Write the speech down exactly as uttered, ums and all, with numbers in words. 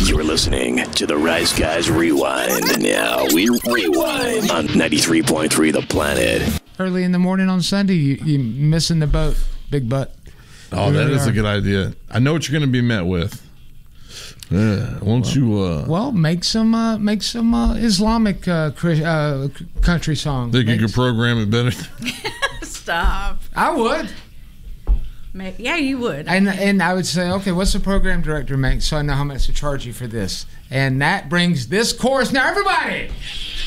You're listening to the Rice Guys Rewind. Now we rewind on ninety-three point three The Planet. Early in the morning on Sunday, you, you missing the boat, big butt. Oh, that is a good idea. I know what you're going to be met with. Yeah, won't well, you? Uh, well, make some, uh, make some uh, Islamic uh, uh, country songs. Think make you could program it better? Stop. I would. Maybe, yeah, you would. And and I would say, okay, what's the program director make so I know how much to charge you for this? And that brings this chorus. Now, everybody,